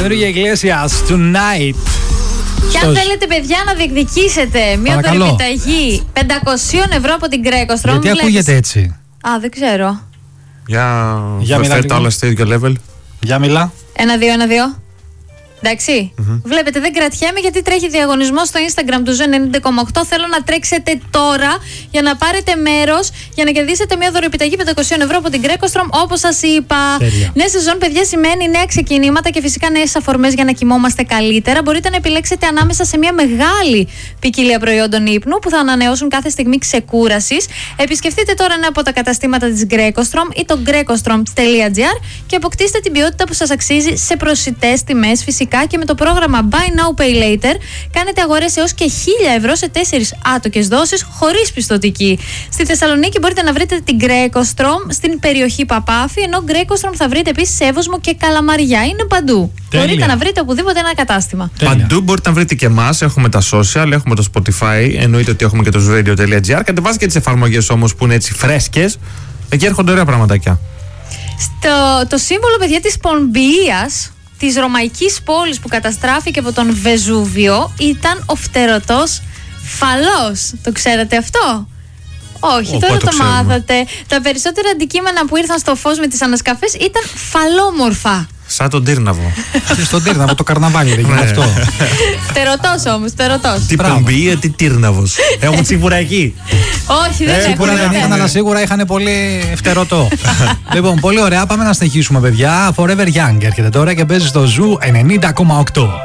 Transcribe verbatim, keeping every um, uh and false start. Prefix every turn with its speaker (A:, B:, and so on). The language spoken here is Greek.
A: Ενρίγε Ιγκλέσιας, Tonight.
B: Και αν θέλετε, παιδιά, να διεκδικήσετε μια δωρεπιταγή πεντακόσια ευρώ από την Greco Strom.
A: Γιατί βλέπεις... ακούγεται έτσι?
B: Α, δεν ξέρω.
C: Για, Για μιλά τα όλα στο ίδιο level.
A: Για μιλά.
B: Ένα, δύο, ένα, δύο. Εντάξει. Mm-hmm. Βλέπετε, δεν κρατιέμαι γιατί τρέχει διαγωνισμό στο Instagram του Ζου ενενήντα κόμμα οκτώ. Θέλω να τρέξετε τώρα για να πάρετε μέρος για να κερδίσετε μια δωρεπιταγή πεντακόσια ευρώ από την Greco Strom, όπως σας είπα. Νέα σεζόν, παιδιά, σημαίνει νέα ξεκινήματα και φυσικά νέες αφορμές για να κοιμόμαστε καλύτερα. Μπορείτε να επιλέξετε ανάμεσα σε μια μεγάλη ποικιλία προϊόντων ύπνου που θα ανανεώσουν κάθε στιγμή ξεκούρασης. Επισκεφτείτε τώρα ένα από τα καταστήματα της Greco Strom ή το greco strom τελεία gr και αποκτήστε την ποιότητα που σας αξίζει σε προσιτές τιμές, φυσικά. Και με το πρόγραμμα Buy Now Pay Later κάνετε αγορές έως και χίλια ευρώ σε τέσσερις άτοκες δόσεις χωρίς πιστωτική. Στη Θεσσαλονίκη μπορείτε να βρείτε την Greco Strom στην περιοχή Παπάφη, ενώ Greco Strom θα βρείτε επίσης σε Εύωσμο και Καλαμαριά. Είναι παντού. Τέλεια. Μπορείτε να βρείτε οπουδήποτε ένα κατάστημα.
C: Τέλεια. Παντού μπορείτε να βρείτε και εμάς. Έχουμε τα social, έχουμε το Spotify, εννοείται ότι έχουμε και το zuradio τελεία gr. Κατεβάζετε και τις εφαρμογές όμως που είναι έτσι φρέσκες. Εκεί έρχονται ωραία πραγματάκια.
B: Στο, το σύμβολο, παιδιά, της Πομπιείας, της ρωμαϊκής πόλης που καταστράφηκε από τον Βεζούβιο, ήταν ο φτερωτός φαλός. Το ξέρετε αυτό? Όχι, τώρα το, το μάθατε. Τα περισσότερα αντικείμενα που ήρθαν στο φως με τις ανασκαφές ήταν φαλόμορφα.
C: Σαν τον Τύρναβο.
A: Στον Τύρναβο, το καρναβάλι, δεν είναι αυτό.
B: Φτερωτός όμως, φτερωτός.
C: Τι Πομπία, τι Τύρναβος. Έχουν σίγουρα εκεί.
B: Όχι, δεν έχουν.
A: Σίγουρα δεν είχαν, αλλά σίγουρα είχαν πολύ φτερωτό. Λοιπόν, πολύ ωραία. Πάμε να συνεχίσουμε, παιδιά. Forever Young έρχεται τώρα και παίζει στο Ζου ενενήντα κόμμα οκτώ.